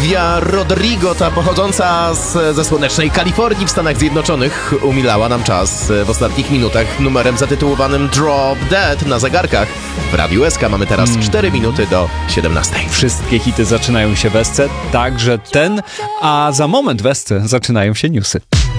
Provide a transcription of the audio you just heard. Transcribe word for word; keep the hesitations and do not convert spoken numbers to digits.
Olivia Rodrigo, ta pochodząca z, ze słonecznej Kalifornii w Stanach Zjednoczonych, umilała nam czas w ostatnich minutach numerem zatytułowanym Drop Dead na zegarkach. W Radiu S K mamy teraz mm. cztery minuty do siedemnastej. Wszystkie hity zaczynają się w Esce, także ten, a za moment w Esce zaczynają się newsy.